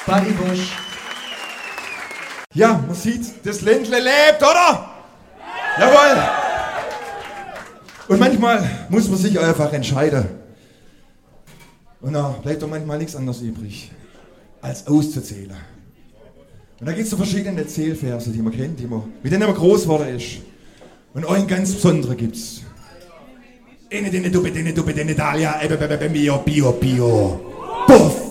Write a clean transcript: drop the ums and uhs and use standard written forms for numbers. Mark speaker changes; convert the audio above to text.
Speaker 1: Buddy Busch.
Speaker 2: Ja, man sieht, das Ländle lebt, oder? Jawohl! Und manchmal muss man sich einfach entscheiden. Und da bleibt doch manchmal nichts anderes übrig, als auszuzählen. Und da gibt es so verschiedene Zählverse, die man kennt, mit denen man groß geworden ist. Und einen ganz besonderen gibt's. Ene, dene, dube, dene, Dalia, mio, bio, bio. Puff!